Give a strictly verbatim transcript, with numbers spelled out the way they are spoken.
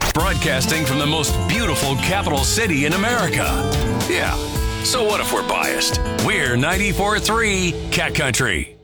Broadcasting from the most beautiful capital city in America. Yeah, so what if we're biased? We're ninety-four point three Cat Country.